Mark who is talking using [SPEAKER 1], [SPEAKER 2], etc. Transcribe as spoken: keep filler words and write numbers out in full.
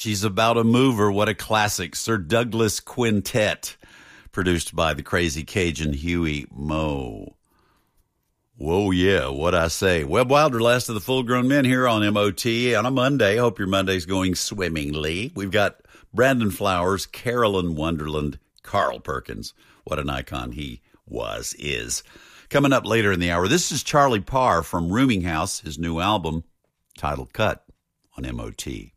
[SPEAKER 1] She's About a Mover. What a classic. Sir Douglas Quintet, produced by the crazy Cajun Huey Moe. Whoa, yeah, what I say. Webb Wilder, last of the full-grown men here on M O T on a Monday. Hope your Monday's going swimmingly. We've got Brandon Flowers, Carolyn Wonderland, Carl Perkins. What an icon he was, is. Coming up later in the hour, this is Charlie Parr from Rooming House, his new album, titled Cut, on M O T.